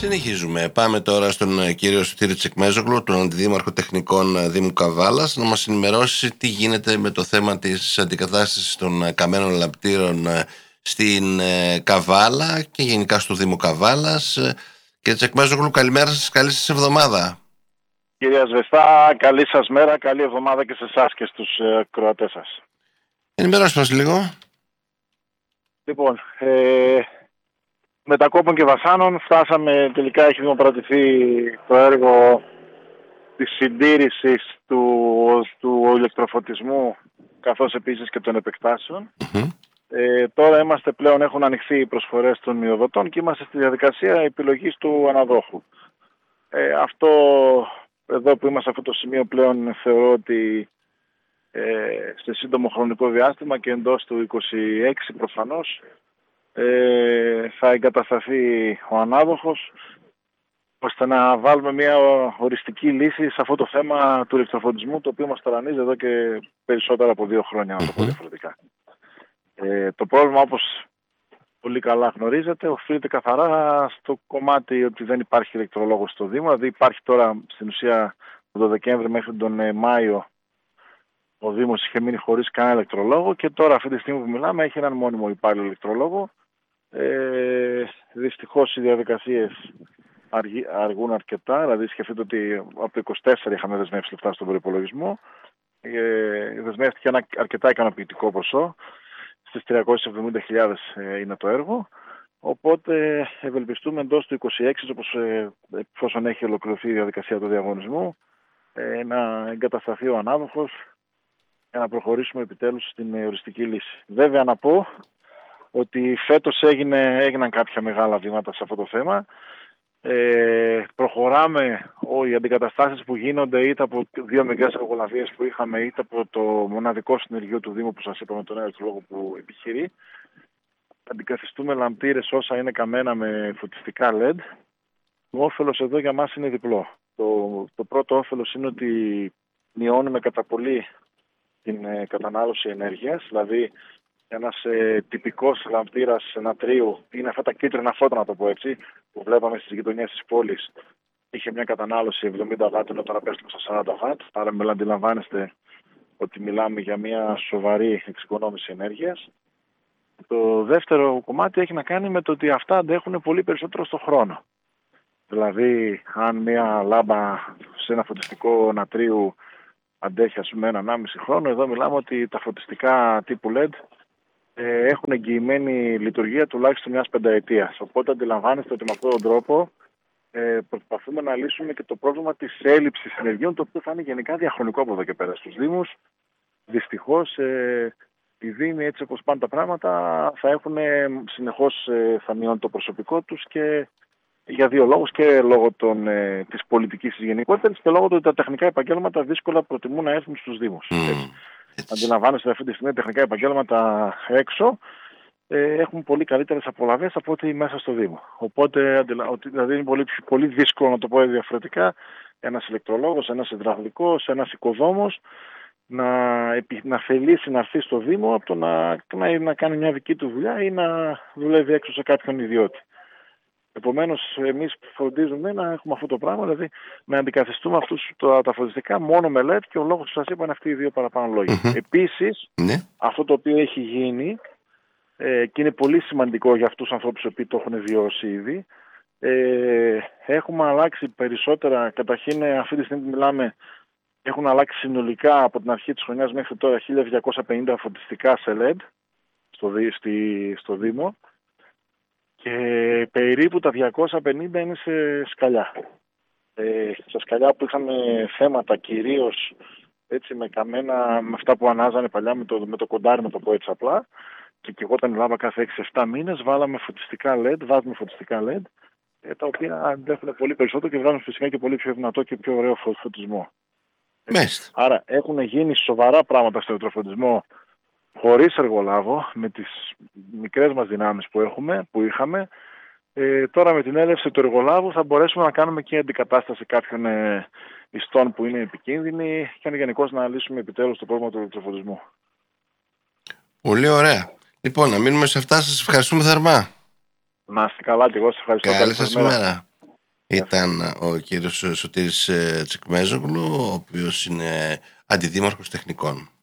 Συνεχίζουμε. Πάμε τώρα στον κύριο Σωτήρη Τσεκμέζογλου, τον Αντιδήμαρχο Τεχνικών Δήμου Καβάλας, να μας ενημερώσει τι γίνεται με το θέμα της αντικατάστασης των καμένων λαμπτήρων στην Καβάλα και γενικά στο Δήμο Καβάλας. Κύριε Τσεκμέζογλου, καλημέρα σας, καλή σας εβδομάδα. Κυρία Σβεστά, καλή σας μέρα, καλή εβδομάδα και σε εσάς και στους κροατές σας. Ενημερώστε μας λίγο. Λοιπόν, μετακόπων και βασάνων φτάσαμε, τελικά έχει δημοπρατηθεί το έργο της συντήρησης του ηλεκτροφωτισμού καθώς επίσης και των επεκτάσεων. Τώρα έχουν ανοιχθεί οι προσφορές των μειοδοτών και είμαστε στη διαδικασία επιλογής του αναδόχου. Αυτό εδώ που είμαστε σε αυτό το σημείο πλέον θεωρώ ότι σε σύντομο χρονικό διάστημα και εντός του 26 προφανώς θα εγκατασταθεί ο ανάδοχος ώστε να βάλουμε μια οριστική λύση σε αυτό το θέμα του ηλεκτροφωτισμού, το οποίο μας ταρανίζει εδώ και περισσότερα από 2 χρόνια, να το πω διαφορετικά. Το πρόβλημα, όπως πολύ καλά γνωρίζετε, οφείλεται καθαρά στο κομμάτι ότι δεν υπάρχει ηλεκτρολόγος στο Δήμο. Δηλαδή υπάρχει τώρα στην ουσία από το Δεκέμβρη μέχρι τον Μάιο ο Δήμος είχε μείνει χωρίς κανένα ηλεκτρολόγο και τώρα αυτή τη στιγμή που μιλάμε έχει έναν μόνιμο υπάλληλο ηλεκτρολόγο. Δυστυχώς οι διαδικασίες αργούν αρκετά, δηλαδή σκεφτείτε ότι από το 24 είχαμε δεσμεύσει λεφτά στον προϋπολογισμό. Δεσμεύτηκε ένα αρκετά ικανοποιητικό ποσό, στις 370.000 είναι το έργο. Οπότε ευελπιστούμε εντός του 26, εφόσον έχει ολοκληρωθεί η διαδικασία του διαγωνισμού, να εγκατασταθεί ο ανάδοχος για να προχωρήσουμε επιτέλους στην οριστική λύση. Βέβαια να πω ότι φέτος έγιναν κάποια μεγάλα βήματα σε αυτό το θέμα. Προχωράμε οι αντικαταστάσεις που γίνονται είτε από 2 μικρές εργολαβίες που είχαμε είτε από το μοναδικό συνεργείο του Δήμου που σας είπαμε, τον ηλεκτρολόγο που επιχειρεί. Αντικαθιστούμε λαμπτήρες όσα είναι καμένα με φωτιστικά LED. Το όφελος εδώ για μας είναι διπλό. Το πρώτο όφελος είναι ότι μειώνουμε κατά πολύ την κατανάλωση ενέργειας, δηλαδή ένας τυπικός λαμπτήρας νατρίου είναι αυτά τα κίτρινα φώτα, να το πω έτσι, που βλέπαμε στις γειτονιές της πόλης. Είχε μια κατανάλωση 70 W ενώ τώρα πέφτουμε στα 40 W, άρα αντιλαμβάνεστε ότι μιλάμε για μια σοβαρή εξοικονόμηση ενέργειας. Το δεύτερο κομμάτι έχει να κάνει με το ότι αυτά αντέχουν πολύ περισσότερο στο χρόνο. Δηλαδή, αν μια λάμπα σε ένα φωτιστικό νατρίου αντέχει ας πούμε 1,5 χρόνο, εδώ μιλάμε ότι τα φωτιστικά τύπου LED έχουν εγγυημένη λειτουργία τουλάχιστον μιας πενταετίας. Οπότε αντιλαμβάνεστε ότι με αυτόν τον τρόπο προσπαθούμε να λύσουμε και το πρόβλημα της έλλειψης ενεργειών, το οποίο θα είναι γενικά διαχρονικό από εδώ και πέρα στους Δήμους. Δυστυχώς οι Δήμοι, έτσι όπως πάνε τα πράγματα, θα έχουν συνεχώς θα μειώνει το προσωπικό τους και για 2 λόγους, και λόγω της πολιτικής της γενικότερης και λόγω του ότι τα τεχνικά επαγγέλματα δύσκολα προτιμούν να έρθουν στους Δήμους. Αντιλαμβάνεστε αυτή τη στιγμή τεχνικά επαγγέλματα έξω έχουν πολύ καλύτερες απολαβές από ό,τι μέσα στο Δήμο. Οπότε δηλαδή είναι πολύ δύσκολο, να το πω διαφορετικά, ένας ηλεκτρολόγος, ένας υδραυλικός, ένας οικοδόμος να θελήσει να έρθει στο Δήμο από το να κάνει μια δική του δουλειά ή να δουλεύει έξω σε κάποιον ιδιώτη. Επομένως, εμείς φροντίζουμε να έχουμε αυτό το πράγμα, δηλαδή να αντικαθιστούμε τα φωτιστικά μόνο με LED, και ο λόγος που σας είπα είναι αυτοί οι 2 παραπάνω λόγοι. Επίσης, αυτό το οποίο έχει γίνει και είναι πολύ σημαντικό για αυτούς τους ανθρώπους οι οποίοι το έχουν βιώσει ήδη, έχουμε αλλάξει περισσότερα. Καταρχήν, αυτή τη στιγμή που μιλάμε, έχουν αλλάξει συνολικά από την αρχή της χρονιάς μέχρι τώρα 1.250 φωτιστικά σε LED στο Δήμο. Και περίπου τα 250 είναι σε σκαλιά. Στα σκαλιά που είχαμε θέματα κυρίως έτσι, με καμένα, με αυτά που ανάζανε παλιά με το κοντάρι, να το πω έτσι απλά, και εγώ όταν λάβα κάθε 6-7 μήνες, βάζουμε φωτιστικά LED, τα οποία αντέχουν πολύ περισσότερο και βγάζουν φυσικά και πολύ πιο δυνατό και πιο ωραίο φωτισμό. Άρα έχουν γίνει σοβαρά πράγματα στο ηλεκτροφωτισμό χωρίς εργολάβο, με τις μικρές μας δυνάμεις που είχαμε. Τώρα με την έλευση του εργολάβου θα μπορέσουμε να κάνουμε και αντικατάσταση κάποιων ιστών που είναι επικίνδυνοι και γενικώς να λύσουμε επιτέλους το πρόβλημα του ηλεκτροφωτισμού. Πολύ ωραία. Λοιπόν, να μείνουμε σε αυτά. Σας ευχαριστούμε θερμά. Να είστε καλά και εγώ σας ευχαριστώ. Καλή σας ημέρα. Ήταν ο κύριος Σωτήρης Τσεκμέζογλου, ο οποίος είναι αντιδήμαρχος τεχνικών.